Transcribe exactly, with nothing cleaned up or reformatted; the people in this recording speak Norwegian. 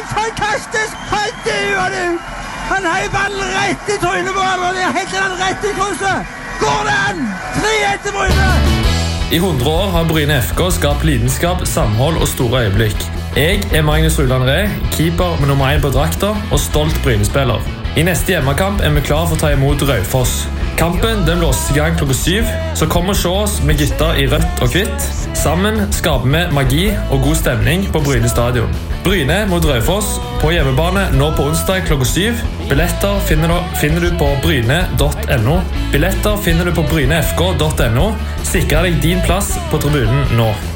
helt fantastisk! Han døde du! Han heiv ballen rett i trynet på han, og det er helt den rett i krysset! Går det an? tre ett til Bryne! I hundre år har Bryne F K skapt lidenskap, samhold og store øyeblikk. Jeg er Magnus Rulland Ree, keeper med nummer én på drakta og stolt Bryne-spiller. I neste hjemmekamp er vi klar for å ta imot Raufoss. Kampen den blåses i gang klokka syv, så kom og se oss med gutter i rødt og hvitt. Sammen skaper vi magi og god stemning på Bryne stadion. Bryne mot Raufoss på hjemmebane nå på onsdag klokka syv. Billetter finner du, finner du på bryne punktum no. Billetter finner du på bryne f k punktum no. Sikre deg din plass på tribunen nå.